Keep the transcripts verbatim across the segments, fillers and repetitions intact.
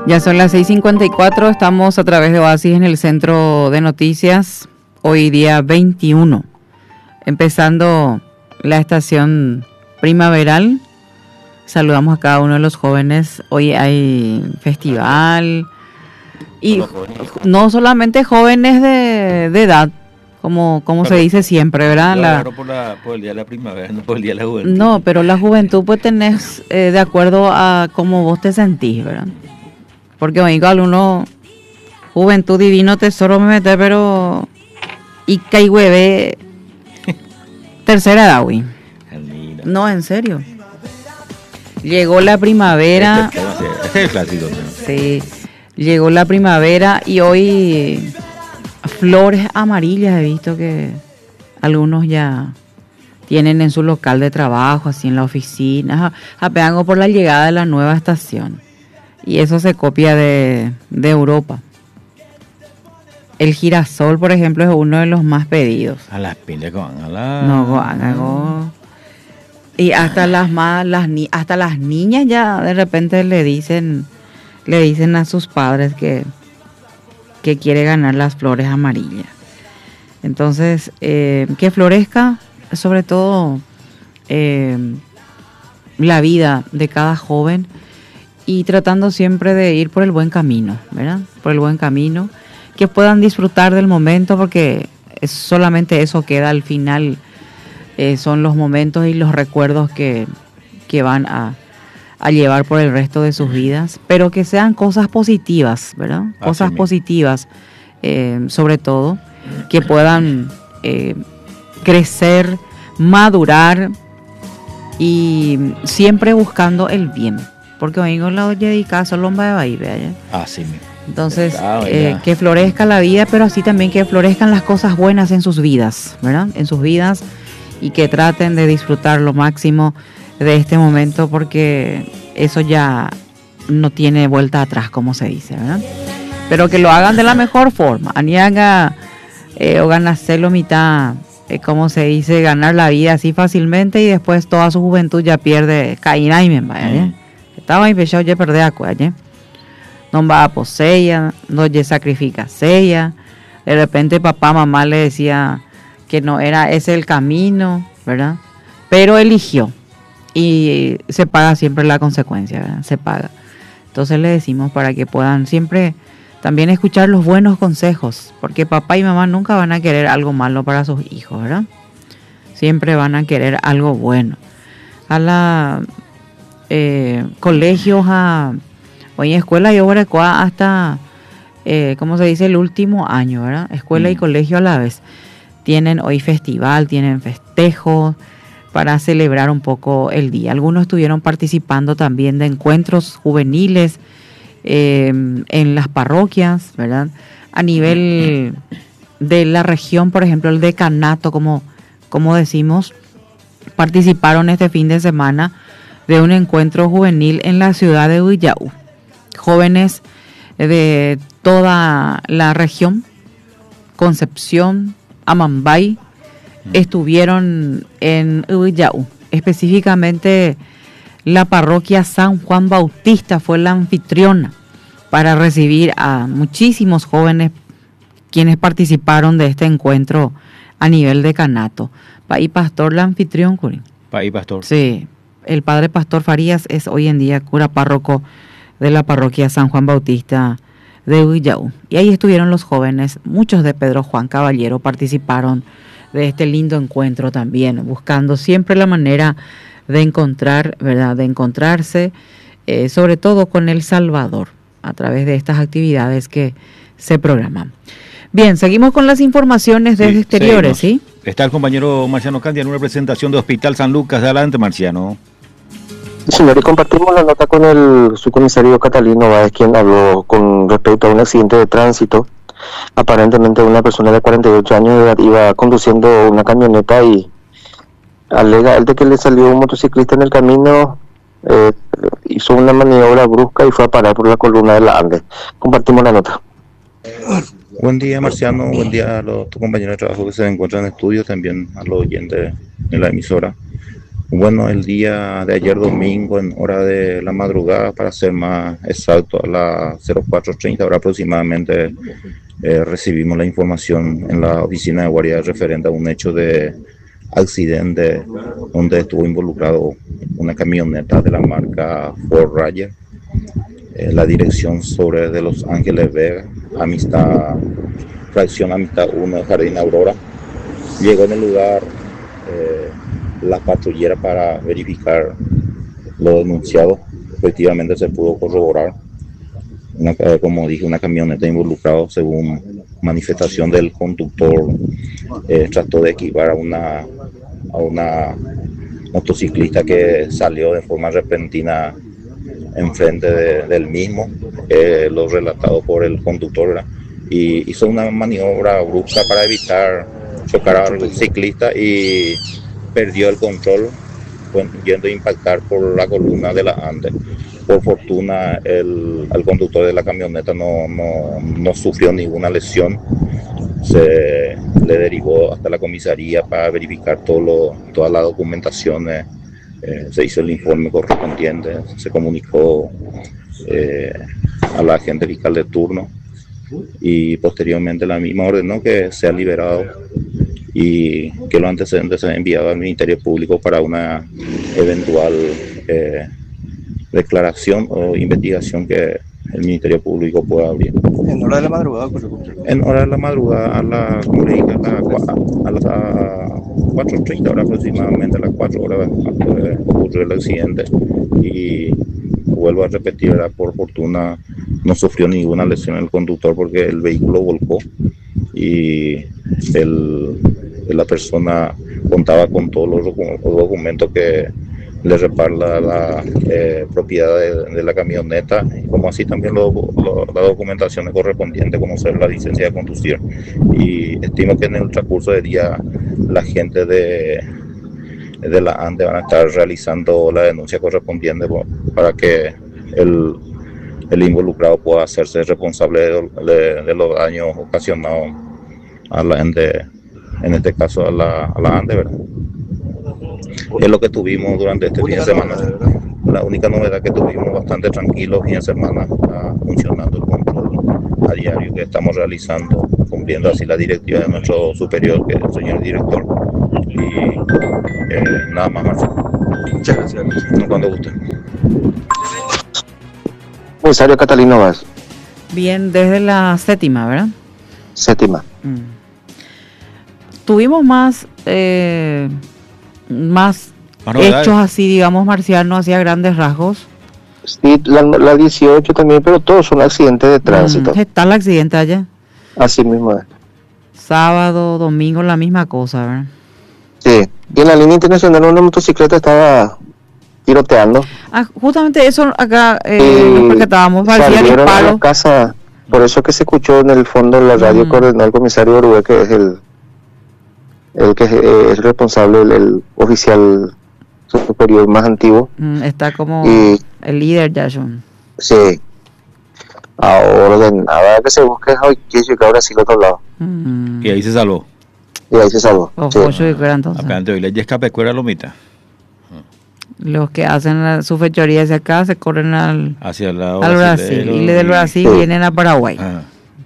Ya son las seis cincuenta y cuatro, estamos a través de Oasis en el Centro de Noticias, hoy día veintiuno, empezando la estación primaveral. Saludamos a cada uno de los jóvenes, hoy hay festival, y no solamente jóvenes de, de edad, como, como se dice siempre, ¿verdad? La, por, la, por el día de la primavera, no por el día de la juventud. No, pero la juventud pues tenés eh, de acuerdo a cómo vos te sentís, ¿verdad? Porque oigo alguno, juventud divino tesoro me mete, pero y cai hueve tercera edad, güey. No, en serio. Llegó la primavera. Este, este es el clásico. Sí, llegó la primavera y hoy flores amarillas he visto que algunos ya tienen en su local de trabajo, así en la oficina, apeando por la llegada de la nueva estación. Y eso se copia de, de Europa. El girasol, por ejemplo, es uno de los más pedidos. A las pilas con a la... No, go, go. Y hasta las más, las ni, hasta las niñas ya de repente le dicen, le dicen a sus padres que, que quiere ganar las flores amarillas. Entonces, eh, que florezca, sobre todo eh, la vida de cada joven. Y tratando siempre de ir por el buen camino, ¿verdad? Por el buen camino, que puedan disfrutar del momento, porque es solamente eso queda al final, eh, son los momentos y los recuerdos que, que van a, a llevar por el resto de sus vidas, pero que sean cosas positivas, ¿verdad? Cosas Así positivas, eh, sobre todo, que puedan eh, crecer, madurar y siempre buscando el bien. Porque hoy en la olla de casa lomba de bahía, ¿verdad? Así mismo. Entonces, eh, que florezca la vida, pero así también que florezcan las cosas buenas en sus vidas, ¿verdad? En sus vidas, y que traten de disfrutar lo máximo de este momento, porque eso ya no tiene vuelta atrás, como se dice, ¿verdad? Pero que lo hagan de la mejor forma. Aniaga eh, o ganarlo mitad, eh, como se dice, ganar la vida así fácilmente y después toda su juventud ya pierde caína y me vaya, ¿eh? Estaba empezado ya a perder a cuella. No va a poseer, no ya sacrifica sella. De repente papá, mamá le decía que no era ese el camino, ¿verdad? Pero eligió y se paga siempre la consecuencia, ¿verdad? Se paga. Entonces le decimos para que puedan siempre también escuchar los buenos consejos, porque papá y mamá nunca van a querer algo malo para sus hijos, ¿verdad? Siempre van a querer algo bueno. A la Eh, colegios, a hoy en escuela y ahora hasta, eh, ¿cómo se dice? El último año, ¿verdad? Escuela mm. y colegio a la vez. Tienen hoy festival, tienen festejos para celebrar un poco el día. Algunos estuvieron participando también de encuentros juveniles eh, en las parroquias, ¿verdad? A nivel de la región, por ejemplo, el decanato, como, como decimos, participaron este fin de semana de un encuentro juvenil en la ciudad de Huillahu. Jóvenes de toda la región, Concepción, Amambay, estuvieron en Huillahu. Específicamente la parroquia San Juan Bautista fue la anfitriona para recibir a muchísimos jóvenes quienes participaron de este encuentro a nivel decanato. Paí Pastor, la anfitrión, Curi. Paí Pastor. Sí. El padre Pastor Farías es hoy en día cura párroco de la parroquia San Juan Bautista de Huillahu. Y ahí estuvieron los jóvenes, muchos de Pedro Juan Caballero participaron de este lindo encuentro también, buscando siempre la manera de encontrar, ¿verdad? De encontrarse, eh, sobre todo con el Salvador, a través de estas actividades que se programan. Bien, seguimos con las informaciones desde sí, exteriores, seguimos. ¿Sí? Está el compañero Marciano Candia en una presentación de Hospital San Lucas. Adelante, Marciano. Señor, y compartimos la nota con el subcomisario Catalino Báez, quien habló con respecto a un accidente de tránsito. Aparentemente una persona de cuarenta y ocho años de edad iba conduciendo una camioneta y alega él de que le salió un motociclista en el camino, eh, hizo una maniobra brusca y fue a parar por la columna de la Ande. Compartimos la nota. Buen día, Marciano, buen día a los, tus compañeros de trabajo que se encuentran en estudio, también a los oyentes de la emisora. Bueno, el día de ayer domingo, en hora de la madrugada, para ser más exacto, a las cero cuatro treinta hora aproximadamente, eh, recibimos la información en la oficina de guardia referente a un hecho de accidente donde estuvo involucrado una camioneta de la marca Ford Ranger, eh, la dirección sobre de Los Ángeles Vega, Amistad, fracción Amistad uno, Jardín Aurora. Llegó en el lugar eh, la patrullera para verificar lo denunciado. Efectivamente se pudo corroborar, una, como dije, una camioneta involucrada. Según manifestación del conductor, eh, trató de esquivar a una, a una motociclista que salió de forma repentina enfrente de, del mismo, eh, lo relatado por el conductor, ¿verdad? Y hizo una maniobra brusca para evitar chocar al ciclista y perdió el control, yendo a impactar por la columna de la ante. Por fortuna el, el conductor de la camioneta no, no, no sufrió ninguna lesión. Se le derivó hasta la comisaría para verificar todo lo, toda la documentación. Eh, eh, se hizo el informe correspondiente, se comunicó eh, a la agente fiscal de turno y posteriormente la misma ordenó que sea liberado y que los antecedentes sean enviados al Ministerio Público para una eventual eh, declaración o investigación que el Ministerio Público pueda abrir. ¿En hora de la madrugada? En hora de la madrugada, a las a las cuatro treinta horas aproximadamente, a las cuatro horas ocurrió el accidente y vuelvo a repetir, era por fortuna no sufrió ninguna lesión el conductor porque el vehículo volcó y el, la persona contaba con todos los documentos que le respalda la eh, propiedad de, de la camioneta, como así también lo, lo, la documentación correspondiente, como ser la licencia de conducir. Y estimo que en el transcurso del día la gente de, de la ANDE van a estar realizando la denuncia correspondiente para que el, el involucrado pueda hacerse responsable de, de, de los daños ocasionados a la ANDE, en este caso a la, a la ANDE, ¿verdad? Es lo que tuvimos durante este fin de semana. La única novedad que tuvimos, bastante tranquilo, fin de semana, está funcionando el control a diario que estamos realizando, cumpliendo así la directiva de nuestro superior, que es el señor director. Y eh, nada más, Marcelo. Muchas gracias. Cuando guste. Comisario Catalino Vaz. Bien, desde la séptima, ¿verdad? Séptima. Mm. Tuvimos más... Eh, más hechos así, digamos, marcianos, hacia grandes rasgos. Sí, la, la dieciocho también, pero todos son accidentes de tránsito. Mm, ¿está el accidente allá? Así mismo es. Sábado, domingo, la misma cosa, ¿verdad? Sí, y en la línea internacional una motocicleta estaba tiroteando. Ah, justamente eso acá eh, nos percatábamos, parecía disparo. A la casa, por eso que se escuchó en el fondo de la radio, mm. coordenó el comisario Orue, que es el el que es, es responsable, el, el oficial superior más antiguo. Mm, está como y, el líder ya, John. Sí. A orden, ahora que se busque hoy, que llegar ahora sí al otro lado. Mm. Y ahí se salvó. Y ahí se salvó. Ojo, sí. Yo entonces. Aparte hoy les escape cuera lomita. Los que hacen la, su fechoría hacia acá se corren al, hacia el lado al Brasil. Y le del Brasil sí. vienen a Paraguay. Ah.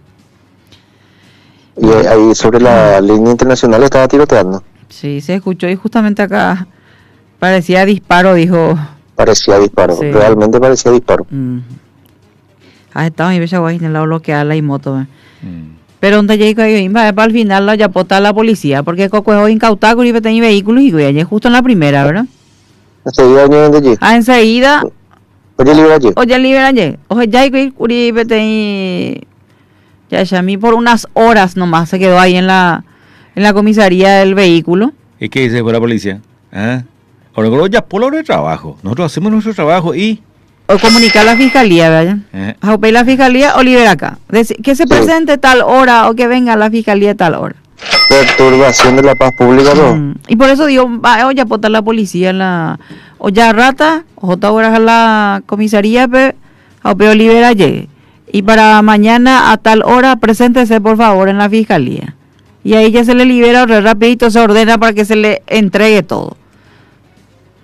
Y ahí sobre la línea internacional estaba tiroteando. Sí, se escuchó y justamente acá parecía disparo, dijo. Parecía disparo, sí. Realmente parecía disparo. Mm. Ah, estaba en Bechaguay, en el lado bloqueada la moto. Mm. Pero donde llega ahí, para el final la yapota la policía, porque Coco incautado con tenía vehículos y güey, justo en la primera, ¿verdad? Enseguida de allí. Ah, enseguida. Oye, libera allí. Oye, libera allí. Oye, ya hay Uribe tenía. Ya, ya a mí por unas horas nomás se quedó ahí en la en la comisaría del vehículo. ¿Y qué dice la policía? ¿Ah? Ahora ya por hora de trabajo. Nosotros hacemos nuestro trabajo y... O comunicar a la fiscalía, ¿verdad? ¿Eh? A pedir la fiscalía o libera acá. Deci- que se presente sí. tal hora o que venga la fiscalía tal hora. Perturbación de la paz pública, ¿no? Mm. Y por eso digo, va, o ya potar la policía en la... O ya rata, o otra hora a la comisaría, pero o peor libera llegue. Y para mañana a tal hora preséntese por favor en la fiscalía. Y ahí ya se le libera, rapidito se ordena para que se le entregue todo.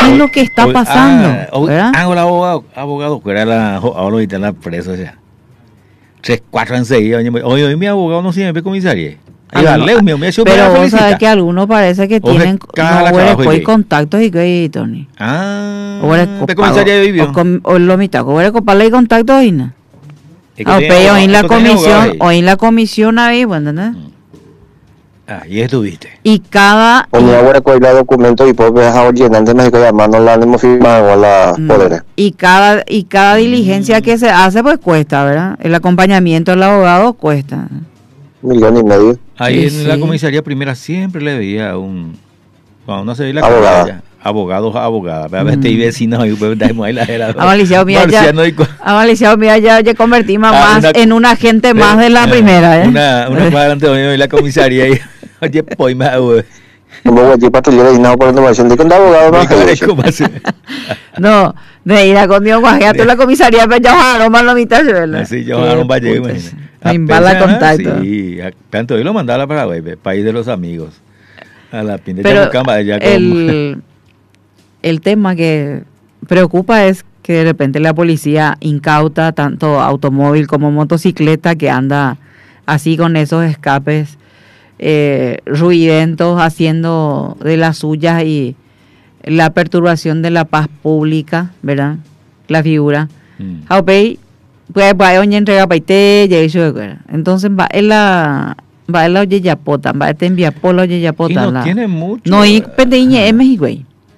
es lo que está pasando, Ah, hoy- ¿verdad? ah, el abogado, abogado, que era la, ahora ahorita la preso ya. Tres, cuatro enseguida. Hoy, hoy mi abogado no siempre comisaría. Ahí va, Algunos- Leo, mi me ha hecho Pero una vos felicita. sabés que algunos parece que Oje, tienen cada no, trabajo huele y- contactos y que Tony. Ah, O eres ¿de copado, comisaría vivió? o, com- o lo mitad, o eres copado y contactos y nada. Es que Ah, tenía pero abogado- hoy en la esto tenía abogado comisión, ahí. hoy en la comisión ahí, bueno, ¿entendés? Ah, y estuviste. Y cada O mi ahora con la documento y pues dejar llenando me dijo llamar no la hemos firmado a la mm, poderes. y cada y cada diligencia que se hace pues cuesta, ¿verdad? El acompañamiento del abogado cuesta. Millón y medio. Ahí Sí, en la sí. comisaría primera siempre le veía a un... Cuando uno se ve la Abogada. comisaría, abogados, abogadas. A veces Mm. y vecinos y pues damos ahí la era. A Maliceo mía ya, Marciano y co- a Maliceo mía ya, ya convertimos Ah, más una- en un agente más de la Eh, primera, ¿eh? Una, una cuadra antes de en la comisaría y... Oye, pues, más, güey. Como voy a patrullero y no por información de que un abogado no hace eso. ¿Cómo así? No, de ir a con Dios guajeato en la comisaría, pero ya bajaron más la mitad, ¿verdad? Así yo a un valle, imagínate. Me imbala Apenas, contacto. Sí, a- tanto yo lo mandaba a Paraguay, pe, país de los amigos. A la pinta de Pero Chamucamba, ya como... el, el tema que preocupa es que de repente la policía incauta tanto automóvil como motocicleta que anda así con esos escapes eh, ruidentos, haciendo de las suyas y la perturbación de la paz pública, ¿verdad? La figura. Mm. Haupei, pues va a entrega paite, ya hizo, ¿verdad? Entonces va en la va en la oye yapota, va a te envía por la oye Y yapota. no la- tiene mucho... no, y pendeñe es México.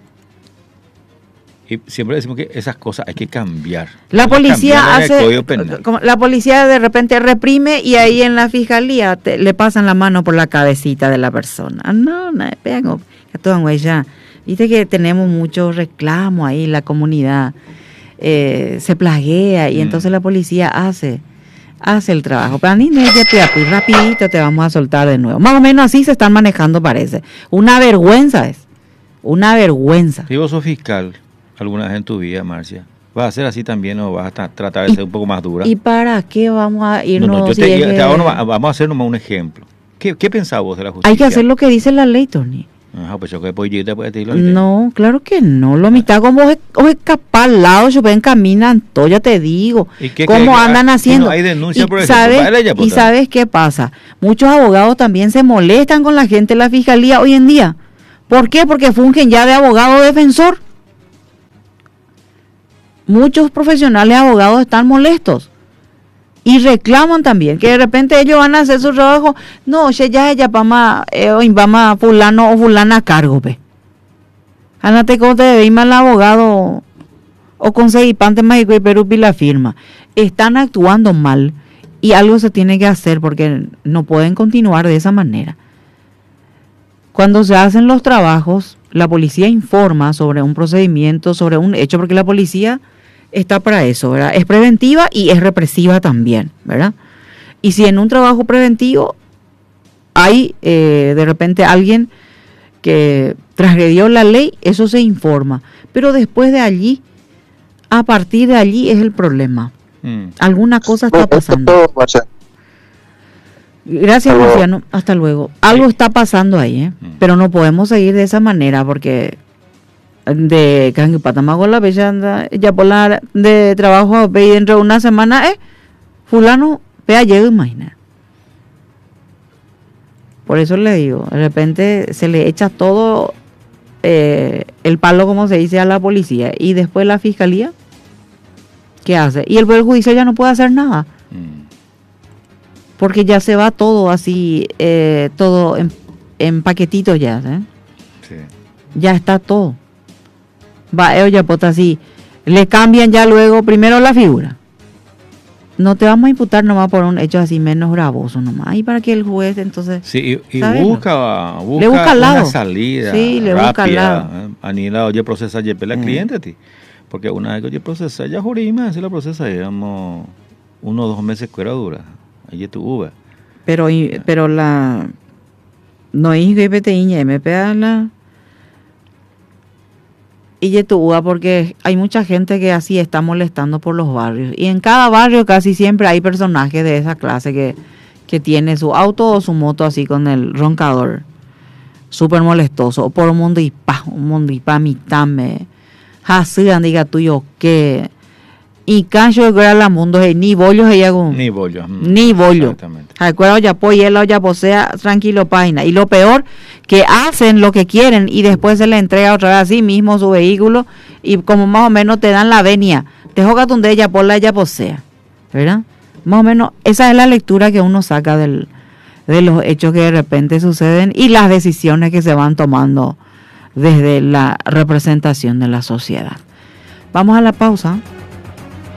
Y siempre decimos que esas cosas hay que cambiar. La Hay que policía cambiarlas en el hace, Código Penal. como la policía de repente reprime y ahí en la fiscalía te- le pasan la mano por la cabecita de la persona. Ah, no, no, pego, que todo en huella. Viste que tenemos muchos reclamos ahí, la comunidad eh, se plaguea y Mm. entonces la policía hace hace el trabajo. Pero ni ya te api, rapidito te vamos a soltar de nuevo. Más o menos así se están manejando, parece. Una vergüenza es, una vergüenza. Si vos sos fiscal alguna vez en tu vida, Marcia, ¿vas a ser así también o vas a tra- tratar de Y- ser un poco más dura? ¿Y para qué vamos a No, irnos? no, yo si te, es te que- hago nomás- vamos a hacer nomás un ejemplo. ¿Qué, qué pensás vos de la justicia? Hay que hacer lo que dice la ley, Tony. Ajá, pues yo que después yo te puedo decirlo. No, claro que no. Lo mitad como vos os escapar al lado, yo ven caminan todo, ya te digo. ¿Y qué ¿Cómo cree que- andan ah, haciendo? si no hay denuncia, y por ejemplo, sabes, vale, ya, y puta. sabes qué pasa. Muchos abogados también se molestan con la gente de la fiscalía hoy en día. ¿Por qué? Porque fungen ya de abogado defensor. Muchos profesionales abogados están molestos. Y reclaman también, que de repente ellos van a hacer su trabajo. No, oye, ya ella vamos eh, vamos fulano o fulana a cargo, pe. Andate con te debe mal abogado o conseguir pante mágico y Perú y la firma. Están actuando mal y algo se tiene que hacer porque no pueden continuar de esa manera. Cuando se hacen los trabajos, la policía informa sobre un procedimiento, sobre un hecho, porque la policía está para eso, ¿verdad? Es preventiva y es represiva también, ¿verdad? Y si en un trabajo preventivo hay eh, de repente alguien que transgredió la ley, eso se informa. Pero después de allí, a partir de allí es el problema. Mm. Alguna cosa está Bueno, esto pasando. todo, Marcia. Gracias, Hasta luego. Luciano. Hasta luego. Algo está pasando ahí, ¿eh? Mm. Pero no podemos seguir de esa manera porque de Canguipatamago la bella anda ya por la de trabajo ve y dentro de una semana, eh, fulano, vea, llega, imagina. Por eso le digo, de repente se le echa todo eh, el palo, como se dice, a la policía y después la fiscalía, ¿qué hace? Y el Poder Judicial ya no puede hacer nada. Mm. Porque ya se va todo así, eh, todo en, en paquetitos ya, ¿eh? Sí. Ya está todo. Va, ellos ya pota así, le cambian ya luego primero la figura. No te vamos a imputar nomás por un hecho así menos gravoso nomás. Y para que el juez entonces... Sí, y, y ¿sabes? busca, busca, Le busca al una lado. salida Sí, le rápida. busca al lado. ¿eh? A ni la oye procesa ya la Mm. cliente a ti. Porque una vez que oye procesa, ya jurima, si la procesa, digamos, uno o dos meses cuera dura. Allí tu uva. Pero, y- pero la... No es que P T I M P A la... Y ya tu uva porque hay mucha gente que así está molestando por los barrios. Y en cada barrio casi siempre hay personajes de esa clase que, que tiene su auto o su moto así con el roncador. Súper molestoso. O por un mundo y pa, un mundo y pa, mitad me... hasigan diga tuyo que y cancho de la mundo ni bollos ella con Ni bollo. ni bollo. Exactamente. Recuerdo ya pues y ya posea tranquilo página. Y lo peor, que hacen lo que quieren y después se le entrega otra vez a sí mismo su vehículo y como más o menos te dan la venia. Te joga donde ella por la ella posea. ¿Verdad? Más o menos esa es la lectura que uno saca del, de los hechos que de repente suceden y las decisiones que se van tomando desde la representación de la sociedad. Vamos a la pausa.